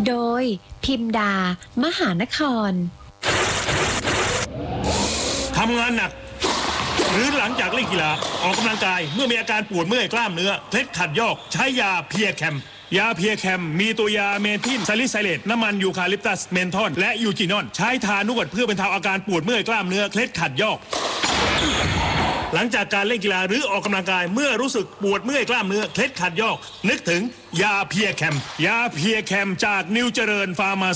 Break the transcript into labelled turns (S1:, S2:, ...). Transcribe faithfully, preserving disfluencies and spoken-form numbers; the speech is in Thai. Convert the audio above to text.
S1: โดยพิมดามหานคร
S2: ทำงานหนักหรือหลังจากเล่นกีฬาออกกำลังกายเมื่อมีอาการปวดเมื่อยกล้ามเนื้อเคล็ดขัดยอกใช้ยาเพียแคมยาเพียแคมมีตัวยาเมทิลซาลิไซเลตน้ำมันยูคาลิปตัสเมนทอลและยูจินอนใช้ทานวดเพื่อบรรเทาอาการปวดเมื่อยกล้ามเนื้อเคล็ดขัดยอกหลังจากการเล่นกีฬาหรือออกกำลังกายเมื่อรู้สึกปวดเมื่อยกล้ามเนื้อเคล็ดขัดยอกนึกถึงยาเพียแคมยาเพียแคมจากนิวเจริญฟาร์มา